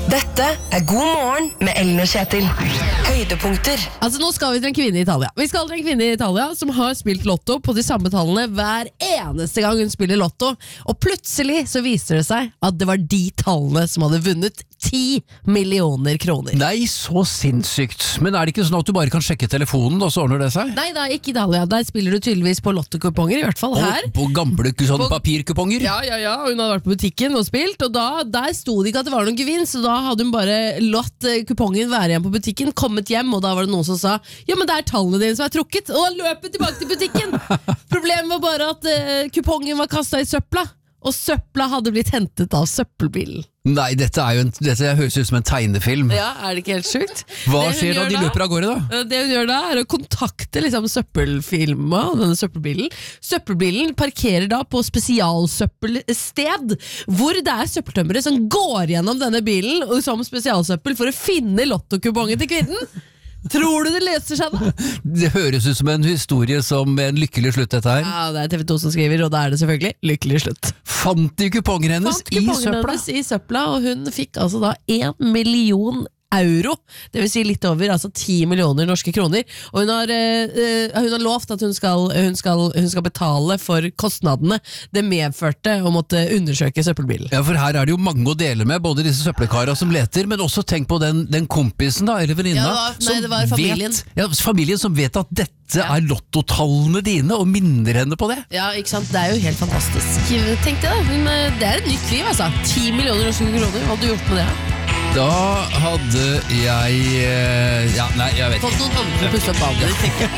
Dette God morgen med Ellen og Kjetil. Høydepunkter. Altså nå skal vi til en kvinne i Italia. Vi skal til en kvinne i Italia som har spilt lotto på de samme tallene hver eneste gang hun spiller lotto. Og plutselig så viser det seg at det var de tallene som hadde vunnet 10 millioner kroner. Nei, så sinnssykt. Men er det ikke sånn at du bare kan sjekke telefonen, og så ordner det seg? Nei, da ikke Italia. Der spiller du tydeligvis på lottokuponger, i hvert fall her. Og på gamle sånn papirkuponger? Ja. Hun hadde vært på butikken og spilt, og der sto det ikke at det var noen gevinst, så da hadde hun bare latt kupongen være igjen på butikken, kommet hjem, og da var det noen som sa ja, men det er tallene dine som er trukket, og da løp hun tilbake til butikken. Problemet var bare at kupongen var kastet i søpla, og søpla hadde blitt hentet av søppelbilen. Nei, dette høres ut som en tegnefilm. Ja, er det ikke helt sykt? Hva skjer da de løper av gårde da? Det hun gjør da er å kontakte søppelfilma, denne søppelbilen. Søppelbilen parkerer da på spesialsøppelsted, hvor det er søppeltømmere som går gjennom denne bilen som spesialsøppel for å finne lottokupongen til kvinnen. Tror du det løser seg da? Det høres ut som en historie som en lykkelig slutt dette her. Ja, det er TV 2 som skriver, og da er det selvfølgelig lykkelig slutt. Fant de kuponger hennes i søpla? Og hun fikk altså da 1 million euro, det vil si litt over 10 millioner norske kroner, og hun har lovt at hun skal betale for kostnadene det medførte å måtte undersøke søppelbilen. Ja, for her er det jo mange å dele med, både disse søppelkarene som leter, men også tenk på den kompisen da, eller venninna, det var familien. Familien som vet at dette er lottotallene dine, og minner henne på det. Ja, ikke sant, det er jo helt fantastisk. Tenk det da, det er et nytt liv 10 millioner norske kroner, hva hadde du gjort med det? Da hadde jeg jeg vet ikke. Fått noen andre til å pusse opp badet, tenker jeg.